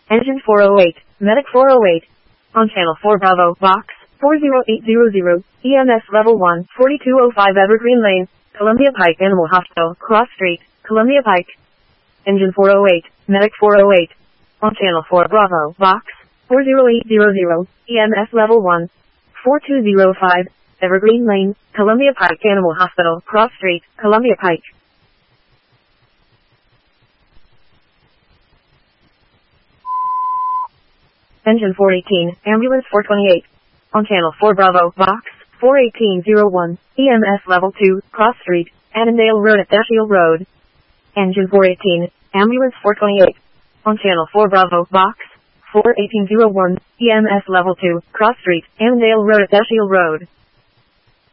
Engine 408, Medic 408. On Channel 4 Bravo, Box 40800, EMS Level 1, 4205 Evergreen Lane, Columbia Pike Animal Hospital, Cross Street, Columbia Pike. Engine 408, Medic 408. On Channel 4 Bravo, Box 40800, EMS Level 1, 4205, Evergreen Lane, Columbia Pike Animal Hospital, Cross Street, Columbia Pike. Engine 418, Ambulance 428. On Channel 4 Bravo, Box 41801, EMS Level 2, Cross Street, Annandale Road at Dashiell Road. Engine 418, Ambulance 428. On Channel 4 Bravo, Box 41801, EMS Level 2, Cross Street, Annandale Road at Dashiell Road.